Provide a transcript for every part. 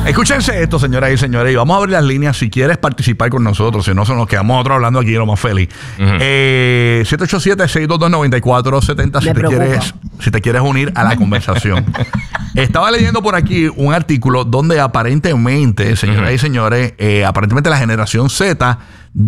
Escúchense esto, señoras y señores, y vamos a abrir las líneas si quieres participar con nosotros, si no, nos quedamos nosotros hablando aquí lo más feliz. 787-622-9470 si te quieres unir a la conversación. Estaba leyendo por aquí un artículo donde aparentemente, señoras y señores, aparentemente la generación Z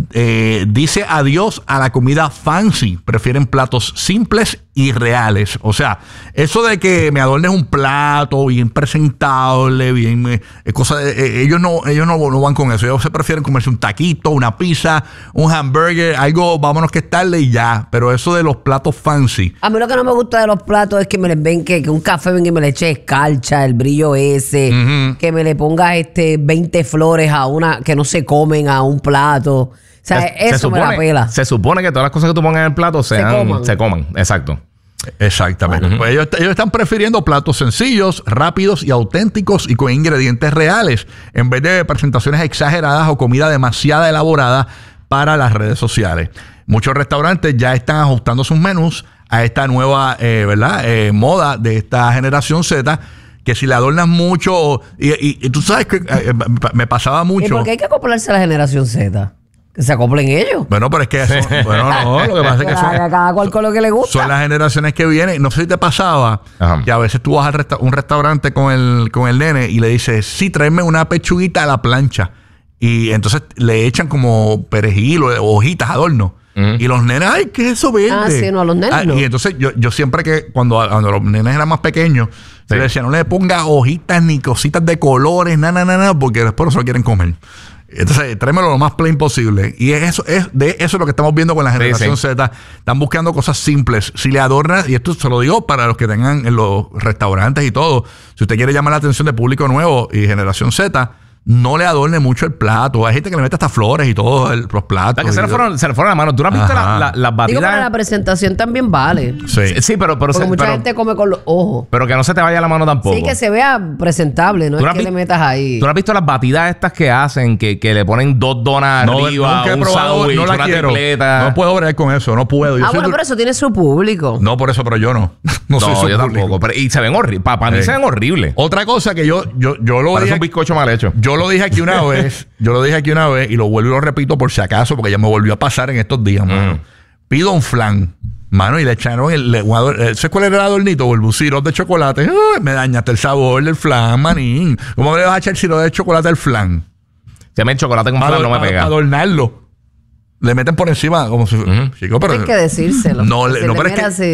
dice adiós a la comida fancy. Prefieren platos simples y reales. O sea, eso de que me adornes un plato bien presentable, bien ellos no van con eso. Ellos se prefieren comerse un taquito, una pizza, un hamburger, algo, vámonos que es tarde y ya. Pero eso de los platos fancy. A mí lo que no me gusta de los platos es que me les ven que un café venga y me le eche escarcha, el brillo ese, que me le ponga 20 flores a una que no se comen a un plato. O sea, eso me la pela. Se supone que todas las cosas que tú pongas en el plato se coman. Exacto. Exactamente. Bueno. Pues ellos están prefiriendo platos sencillos, rápidos y auténticos y con ingredientes reales, en vez de presentaciones exageradas o comida demasiado elaborada para las redes sociales. Muchos restaurantes ya están ajustando sus menús a esta nueva moda de esta generación Z, que si le adornas mucho y tú sabes que me pasaba mucho. ¿Y por qué hay que acoplarse a la generación Z? Que se acoplen ellos. Bueno, pero es que eso, bueno, no, lo que pasa es que cada cual con lo que le gusta. Son las generaciones que vienen. No sé si te pasaba que a veces tú vas a un restaurante con el nene y le dices, sí, tráeme una pechuguita a la plancha. Y entonces le echan como perejil o hojitas, adorno. Y los nenes, ay, ¿qué es eso verde? Ah, sí, no, a los nenes no. Y entonces yo siempre que cuando los nenes eran más pequeños, le decía, no le ponga hojitas ni cositas de colores, nada, porque después no se lo quieren comer. Entonces, tráemelo lo más plain posible. Y eso es lo que estamos viendo con la generación Z. Están buscando cosas simples. Si le adornas, y esto se lo digo para los que tengan en los restaurantes y todo, si usted quiere llamar la atención de público nuevo y generación Z, no le adorne mucho el plato. Hay gente que le mete hasta flores y todo los platos. Que se le fueron la mano. ¿Tú no has visto las batidas? Digo, para la presentación también vale. Sí, pero mucha gente come con los ojos. Pero que no se te vaya la mano tampoco. Sí, que se vea presentable. No es que le metas ahí. ¿Tú no has visto las batidas estas que hacen? Que le ponen 2 donas arriba, un sándwich, no la quiero. Tripleta. No puedo bregar con eso. No puedo. Bueno, pero eso tiene su público. No, por eso, pero yo no. No soy su yo público. Tampoco. Pero, y se ven horribles. Para mí se ven horribles. Otra cosa que yo lo parece un bizcocho mal hecho. Yo lo dije aquí una vez. Y lo vuelvo y lo repito por si acaso, porque ya me volvió a pasar en estos días, mano. Pido un flan, mano, y le echaron ¿sabes cuál era el adornito? O el bucirot de chocolate. ¡Ay! Me dañaste el sabor del flan, manín. ¿Cómo le vas a echar sirope de chocolate al flan? Si a mí el chocolate con flan no me pega. Adornarlo. Le meten por encima como si... Chico, pero... Hay que decírselo. Pero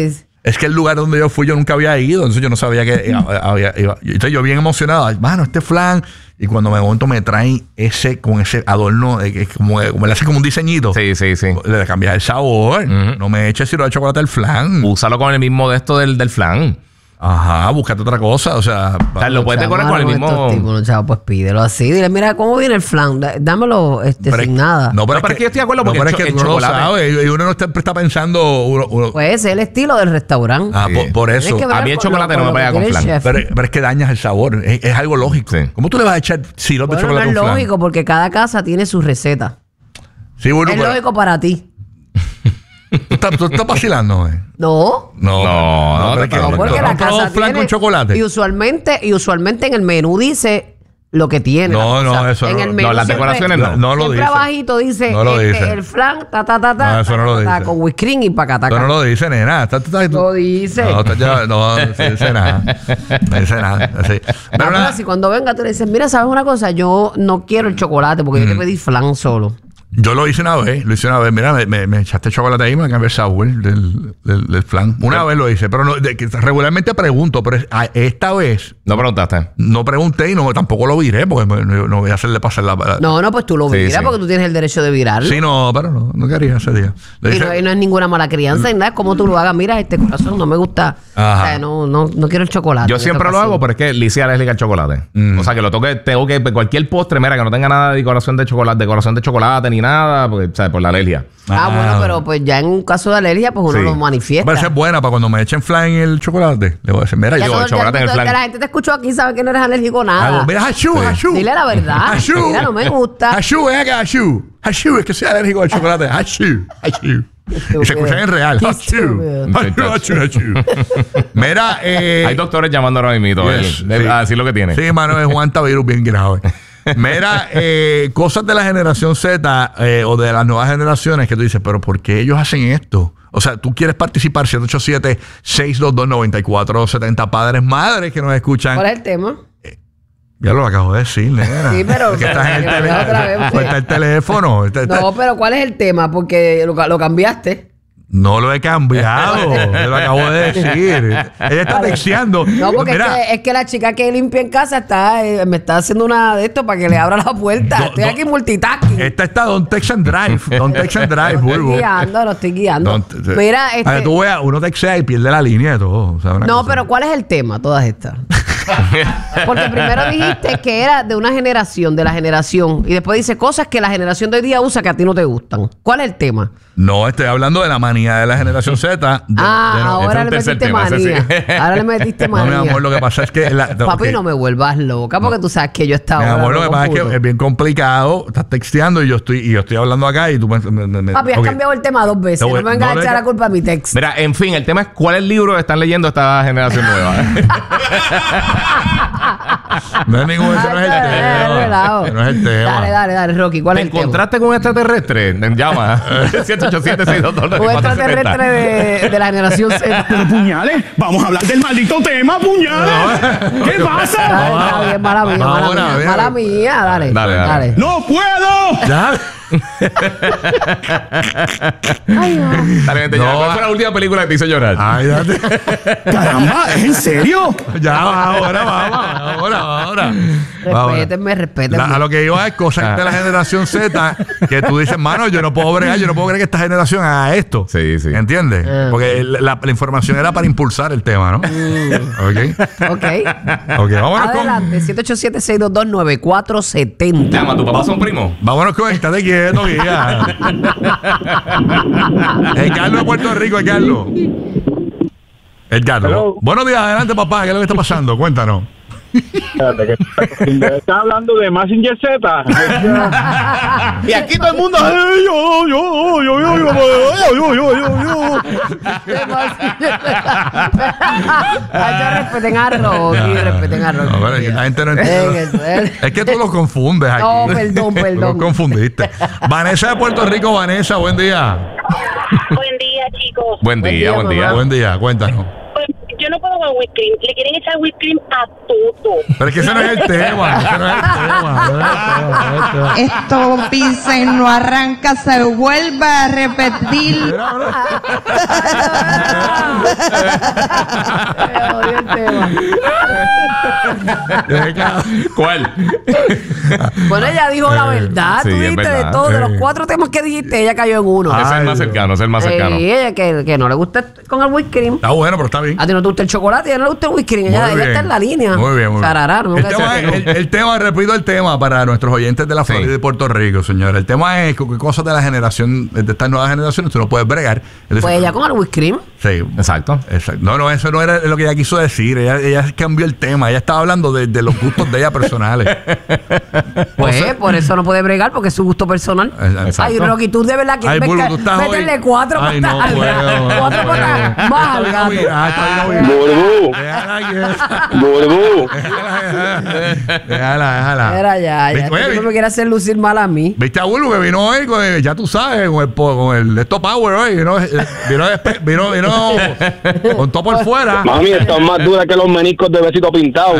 es que el lugar donde yo fui yo nunca había ido, entonces yo no sabía que había... Entonces yo bien emocionado, mano, este flan... Y cuando me monto me traen con ese adorno, como le hace como un diseñito. Sí. Le cambias el sabor. No me eches sirope de chocolate al flan. Úsalo con el mismo de esto del flan. Ajá, búscate otra cosa. O sea, lo puedes decorar con el mismo. Pues pídelo así. Dile, mira, ¿cómo viene el flan? Dámelo sin nada. No, pero es que yo estoy de acuerdo porque es que tú no lo sabes. Y uno no está pensando. Pues es el estilo del restaurante. Por eso. A mí el chocolate no me pega con flan. Pero es que dañas el sabor. Es algo lógico. Sí. ¿Cómo tú le vas a echar sirope de chocolate a un flan? No es lógico porque cada casa tiene su receta. Sí, bueno, es lógico para ti. ¿Tú estás vacilando, No, porque la casa flan con chocolate. Y usualmente en el menú dice lo que tiene. Eso en el menú las decoraciones no lo dice. Siempre abajito dice el flan, No, eso no lo dice. Con whipped cream y pacataca. No lo dice, nena. Lo dice. No dice nada. No dice nada. Pero si cuando venga tú le dices, mira, ¿sabes una cosa? Yo no quiero el chocolate porque yo te pedí flan solo. Yo lo hice una vez. Mira, me echaste chocolate ahí y me cambié el sabor del flan. Una vez lo hice, pero regularmente pregunto, pero esta vez... ¿No preguntaste? No pregunté y tampoco lo viré porque no voy a hacerle pasar la... No, pues tú lo viras porque tú tienes el derecho de virarlo. Sí, pero no quería ese día. Y no es ninguna mala crianza, nada. Como tú lo hagas, mira, este corazón no me gusta. Ajá. O sea, no quiero el chocolate. Yo siempre lo hago, pero es que Lizzie es alérgica al chocolate. O sea, que tengo que cualquier postre, mira, que no tenga nada de decoración de chocolate ni nada, porque, ¿sabes? Por la alergia. Bueno, pero pues ya en un caso de alergia, pues uno lo manifiesta. Pero esa es buena para cuando me echen flan en el chocolate. Le voy a decir, mira, yo el chocolate en el flan. La gente te escuchó aquí, sabe que no eres alérgico a nada. Mira, Hashu. Dile la verdad. Mira, no me gusta. Hashu, ven acá, Hashu. Es que soy alérgico al chocolate. Hashu. Y se escuchan en real. Mira, hay doctores llamando ahora mismo a decir lo que tiene. Sí, mano, es Juan Tavirus bien grave. Mira, cosas de la generación Z o de las nuevas generaciones que tú dices, pero ¿por qué ellos hacen esto? O sea, tú quieres participar, 787-622-9470, padres, madres que nos escuchan. ¿Cuál es el tema? Ya lo acabo de decir, nena. Sí, pero que estás en el otra vez, está el teléfono. No, pero ¿cuál es el tema? Porque lo cambiaste. No lo he cambiado. Te lo acabo de decir. Ella está texteando. No, porque es que la chica que limpia en casa me está haciendo una de esto para que le abra la puerta. Estoy aquí multitasking. Esta está Don Text and Drive. Don Text and Drive, Lo estoy guiando. Mira, a ver, tú veas, uno textea y pierde la línea de todo. O sea, no, pero ¿cuál es el tema? Todas estas. Porque primero dijiste que era de una generación, de la generación. Y después dice cosas que la generación de hoy día usa que a ti no te gustan. ¿Cuál es el tema? No, estoy hablando de la manía de la generación Z. Ahora le metiste manía. Ahora le metiste manía. No, mi amor, lo que pasa es que... Papi, no me vuelvas loca porque tú sabes que yo estaba... Mi amor, lo que pasa es que es bien complicado. Estás texteando y yo estoy hablando acá y tú Papi, has cambiado el tema 2 veces. No me vengas a echar la culpa a mi text. Mira, en fin, el tema es cuál es el libro que están leyendo esta generación nueva. No es ningún... Ese no es el tema. No es el tema. Dale, Rocky. ¿Cuál es el tema? ¿Te encontraste con un extraterrestre? Llama. 787-622-9470. Un extraterrestre de la generación Z. Pero puñales, vamos a hablar del maldito tema, puñales. ¿Qué pasa? Dale, bien, mala mía. Dale. ¡No puedo! Ya. Ay, no. Dale, vente, ya. ¿Cuál fue la última película que te hizo llorar? Ay, date. Caramba, ¿es en serio? Ya, ahora. Respétenme. A lo que iba es cosas de la generación Z que tú dices, mano, yo no puedo creer que esta generación haga esto. Sí. ¿Entiendes? Porque la información era para impulsar el tema, ¿no? Ok, vámonos adelante, 787-622-9470. Llama, ¿tu papá son primos? Vámonos con estate quieto, guía. El Carlos de Puerto Rico, el Carlos. Hello. Buenos días, adelante, papá. ¿Qué es lo que está pasando? Cuéntanos. Está hablando de Mazinger Z. Y aquí todo el mundo. Respeten a Rocky. No, la gente no entiende. Es que tú los confundes aquí. No, perdón. Tú los confundiste. Vanessa de Puerto Rico. Vanessa, buen día. Buen día, chicos. Buen día. Buen día, cuéntanos. Pues, yo no puedo con whipped cream. Le quieren echar whipped cream a todo. Pero es que ese no es el tema. Esto pisa y no arranca, se vuelve a repetir. ¿Cuál? Bueno, ella dijo la verdad. Sí, Tú es dijiste verdad. de todos, de los 4 temas que dijiste, ella cayó en uno. Es el más cercano, Sí, ella que no le gusta con el whipped cream. Está bueno, pero está bien. A ti no te gusta el chocolate, a ella no le gusta el whipped cream. Ella está en la línea. Muy bien. Sarará, ¿no? El tema, repito el tema para nuestros oyentes de la Florida y de Puerto Rico, señor. El tema es qué cosas de la generación, de estas nuevas generaciones, tú no puedes bregar. Entonces, Pues ella con el whipped cream. Sí. Exacto. No, eso no era lo que ella quiso decir. Ella cambió el tema. Ella estaba hablando de los gustos de ella personales. Pues por eso no puede bregar, porque es su gusto personal. Exacto. Ay, Rocky, tú de verdad que Ay, Bulbo, tú estás métele hoy. 4 Ay, no patas. puedo. 4 patas más al gato. Burbu. Déjala. Era ya. Oye, Tú no me quieres hacer lucir mal a mí. ¿Viste a Bulbo que vino hoy ya tú sabes, con el Esto Power hoy? Vino con todo por fuera. Mami, están más duras que los meniscos de besito pintado.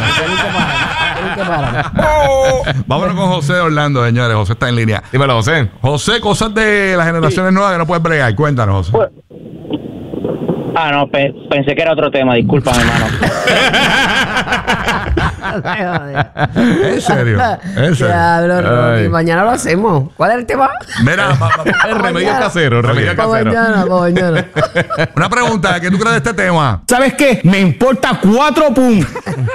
Vámonos con José de Orlando, señores. José está en línea. Dímelo, José. José, cosas de las generaciones nuevas que no puedes bregar. Cuéntanos, José. No, pensé que era otro tema, disculpa, mi hermano. ¿En serio? Diablo, Rocky. Mañana lo hacemos. ¿Cuál es el tema? Mira, El remedio casero, remedio casero. Mañana. una pregunta. ¿Qué tú crees de este tema? ¿Sabes qué? Me importa 4 puntos.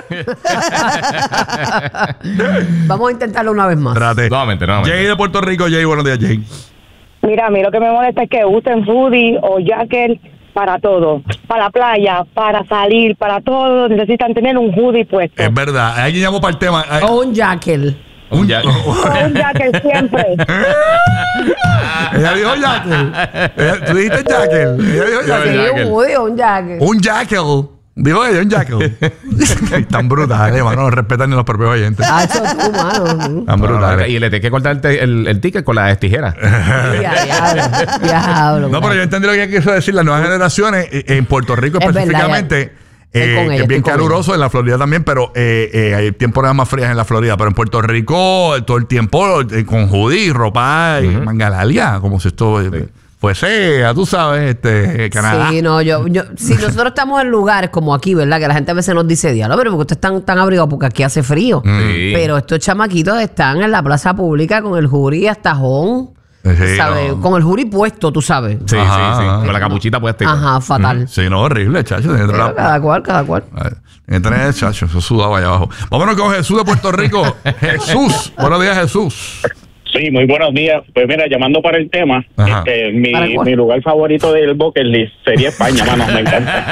Vamos a intentarlo una vez más. Trate. Nuevamente. Jay de Puerto Rico. Jay, buenos días, Jay. Mira, a mí lo que me molesta es que usen hoodie o jacket para todo. Para la playa, para salir, para todo. Necesitan tener un hoodie puesto. Es verdad. Alguien llamó para el tema. O un jacket. Un jacket. Un jacket siempre. Ella dijo jacket. Tú dijiste jacket. Ella dijo Sí, jacket. un hoodie o un jacket. Un jacket. Dijo ella, un jacket. Tan brutales, hermano. No respetan ni los propios oyentes. Hacho, tú, mano. Tan brutales. Y le tienes que cortar el ticket con las tijeras. Diablo. No, pero yo entendí lo que quiso decir. Las nuevas generaciones en Puerto Rico Es verdad, específicamente. Estoy con ella, es bien estoy con caluroso en la Florida también, pero hay temporadas más frías en la Florida. Pero en Puerto Rico, todo el tiempo con hoodie, ropa y mangalalia, como si esto fuese, tú sabes, Canadá. Sí, no, si nosotros estamos en lugares como aquí, ¿verdad? Que la gente a veces nos dice, diablo, pero porque ustedes están tan abrigados porque aquí hace frío. Sí. Pero estos chamaquitos están en la plaza pública con el jury hasta jón. Sí, ¿Sabes? no. Con el jury puesto, tú sabes. Sí, Ajá, sí, sí. ajá. Con la capuchita puesta. Ajá, fatal. Sí, no, horrible, chacho. Pero cada cual. Tiene que tener, chacho, eso sudado allá abajo. Vámonos con Jesús de Puerto Rico. Jesús. Buenos días, Jesús. Sí, muy buenos días. Pues mira, llamando para el tema, Ajá. ¿Para cuál? mi lugar favorito del bucket list sería España, mano, me encanta.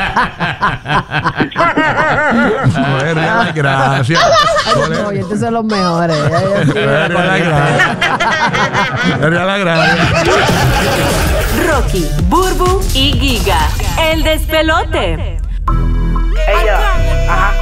Joder, gracias. Los oyentes son los mejores. Ellos sí, Rocky, Burbu y Giga. El despelote. Ella, ajá,